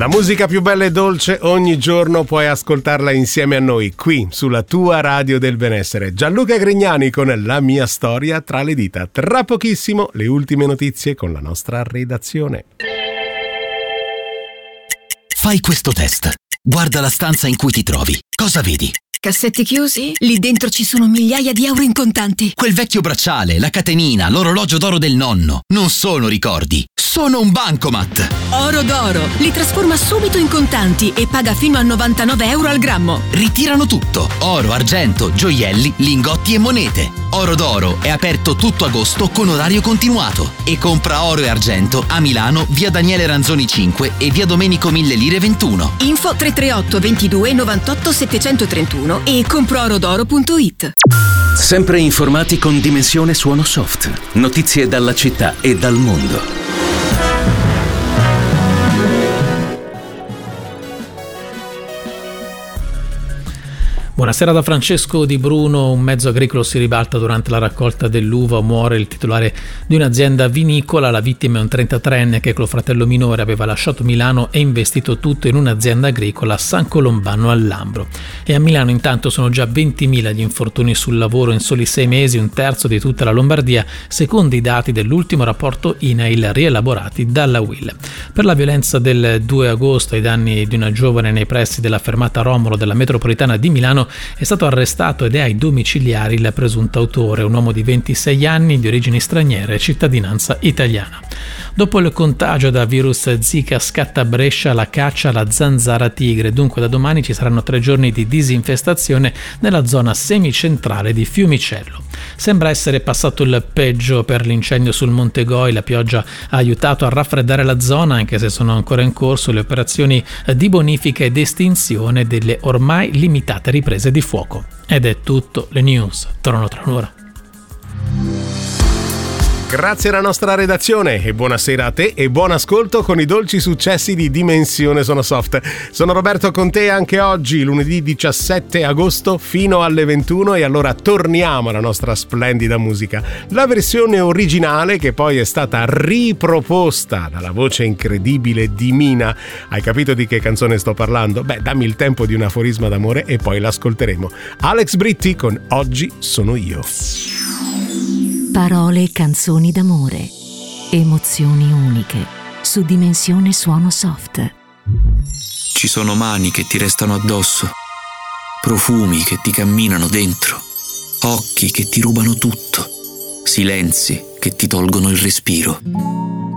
La musica più bella e dolce ogni giorno puoi ascoltarla insieme a noi qui sulla tua radio del benessere. Gianluca Grignani con La mia storia tra le dita. Tra pochissimo le ultime notizie con la nostra redazione. Fai questo test. Guarda la stanza in cui ti trovi. Cosa vedi? Cassetti chiusi? Lì dentro ci sono migliaia di euro in contanti. Quel vecchio bracciale, la catenina, l'orologio d'oro del nonno. Non sono ricordi, sono un bancomat. Oro d'oro. Li trasforma subito in contanti e paga fino a 99 euro al grammo. Ritirano tutto. Oro, argento, gioielli, lingotti e monete. Oro d'oro è aperto tutto agosto con orario continuato. E compra oro e argento a Milano, via Daniele Ranzoni 5 e via Domenico Mille Lire 21. Info 338 22 98 731 e comproorodoro.it. Sempre informati con Dimensione Suono Soft. Notizie dalla città e dal mondo. Buonasera da Francesco Di Bruno. Un mezzo agricolo si ribalta durante la raccolta dell'uva. Muore il titolare di un'azienda vinicola. La vittima è un 33enne che col fratello minore aveva lasciato Milano e investito tutto in un'azienda agricola a San Colombano al Lambro. E a Milano intanto sono già 20.000 gli infortuni sul lavoro in soli 6 mesi, un terzo di tutta la Lombardia, secondo i dati dell'ultimo rapporto INAIL rielaborati dalla UIL. Per la violenza del 2 agosto ai danni di una giovane nei pressi della fermata Romolo della metropolitana di Milano è stato arrestato ed è ai domiciliari il presunto autore, un uomo di 26 anni di origini straniere e cittadinanza italiana. Dopo il contagio da virus Zika scatta a Brescia la caccia alla zanzara tigre, dunque da domani ci saranno 3 giorni di disinfestazione nella zona semicentrale di Fiumicello. Sembra essere passato il peggio per l'incendio sul Monte Goi. La pioggia ha aiutato a raffreddare la zona, anche se sono ancora in corso le operazioni di bonifica ed estinzione delle ormai limitate riprese di fuoco. Ed è tutto, le news tornano tra un'ora. Grazie alla nostra redazione e buonasera a te e buon ascolto con i dolci successi di Dimensione Suono Soft. Sono Roberto con te anche oggi, lunedì 17 agosto fino alle 21, e allora torniamo alla nostra splendida musica. La versione originale che poi è stata riproposta dalla voce incredibile di Mina. Hai capito di che canzone sto parlando? Beh, dammi il tempo di un aforisma d'amore e poi l'ascolteremo. Alex Britti con Oggi sono io. Parole e canzoni d'amore, emozioni uniche, su Dimensione Suono Soft. Ci sono mani che ti restano addosso, profumi che ti camminano dentro, occhi che ti rubano tutto, silenzi che ti tolgono il respiro.